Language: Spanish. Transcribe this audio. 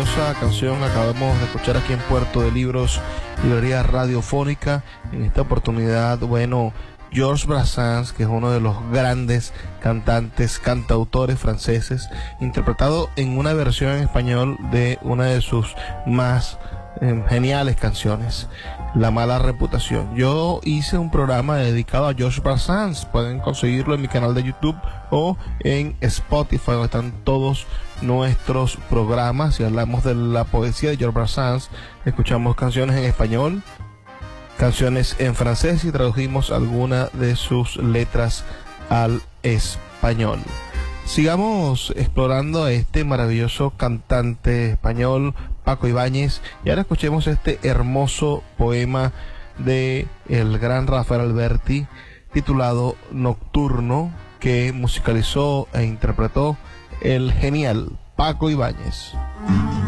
maravillosa canción que acabamos de escuchar aquí en Puerto de Libros, librería radiofónica. En esta oportunidad, bueno, Georges Brassens, que es uno de los grandes cantantes, cantautores franceses, interpretado en una versión en español de una de sus más geniales canciones, La mala reputación. Yo hice un programa dedicado a Georges Brassens, pueden conseguirlo en mi canal de YouTube o en Spotify, donde están todos nuestros programas. Si hablamos de la poesía de Georges Brassens, escuchamos canciones en español, canciones en francés y tradujimos alguna de sus letras al español. Sigamos explorando a este maravilloso cantante español, Paco Ibáñez, y ahora escuchemos este hermoso poema de el gran Rafael Alberti titulado Nocturno, que musicalizó e interpretó el genial Paco Ibáñez.